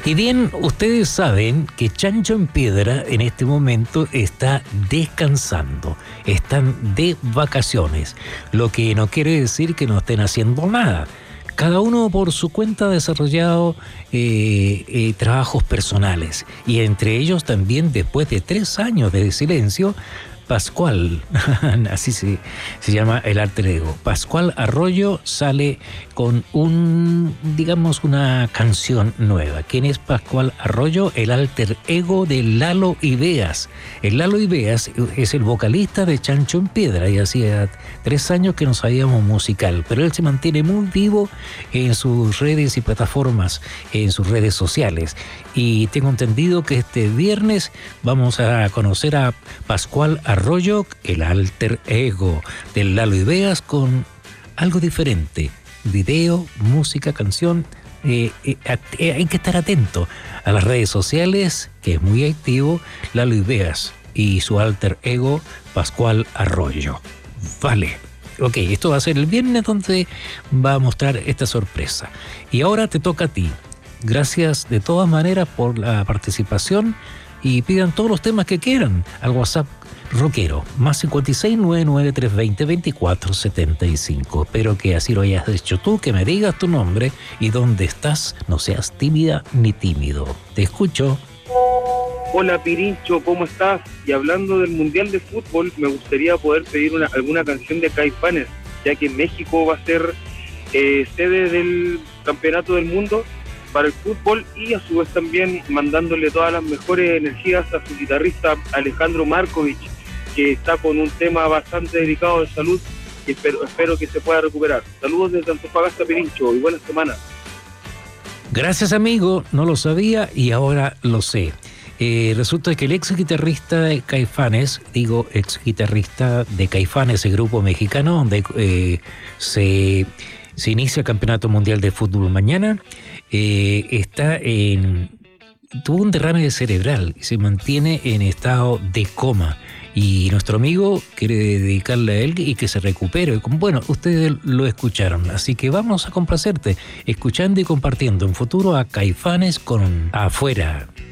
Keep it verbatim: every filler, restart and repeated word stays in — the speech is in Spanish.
Y bien, ustedes saben que Chancho en Piedra en este momento está descansando, están de vacaciones, lo que no quiere decir que no estén haciendo nada. Cada uno por su cuenta ha desarrollado eh, eh, trabajos personales y entre ellos también, después de tres años de silencio, Pascual, así se, se llama el alter ego, Pascual Arroyo sale con un, digamos, una canción nueva. ¿Quién es Pascual Arroyo? El alter ego de Lalo Ibeas. El Lalo Ibeas es el vocalista de Chancho en Piedra y hacía tres años que no sabíamos musical, pero él se mantiene muy vivo en sus redes y plataformas, en sus redes sociales. Y tengo entendido que este viernes vamos a conocer a Pascual Arroyo, el alter ego del Lalo Ibeas, con algo diferente. Video, música, canción. Eh, eh, eh, hay que estar atento a las redes sociales, que es muy activo, Lalo Ibeas y su alter ego, Pascual Arroyo. Vale. Ok, esto va a ser el viernes donde va a mostrar esta sorpresa. Y ahora te toca a ti. Gracias de todas maneras por la participación y pidan todos los temas que quieran al WhatsApp rockero, más cincuenta y seis, noventa y nueve, trescientos veinte, veinticuatro setenta y cinco. Espero que así lo hayas hecho tú, que me digas tu nombre y dónde estás, no seas tímida ni tímido. Te escucho. Hola Pirincho, ¿cómo estás? Y hablando del Mundial de Fútbol, me gustaría poder pedir una, alguna canción de Caifanes, ya que México va a ser eh, sede del Campeonato del Mundo para el fútbol y a su vez también mandándole todas las mejores energías a su guitarrista Alejandro Markovich, que está con un tema bastante delicado de salud y espero, espero que se pueda recuperar. Saludos desde Antofagasta, Pirincho, y buena semana. Gracias, amigo, no lo sabía y ahora lo sé. Eh, resulta que el ex guitarrista de Caifanes, digo ex guitarrista de Caifanes, el grupo mexicano donde eh, se, se inicia el Campeonato Mundial de Fútbol mañana, eh, está en, tuvo un derrame cerebral y se mantiene en estado de coma. Y nuestro amigo quiere dedicarle a él y que se recupere. Bueno, ustedes lo escucharon, así que vamos a complacerte, escuchando y compartiendo en futuro a Caifanes con Afuera.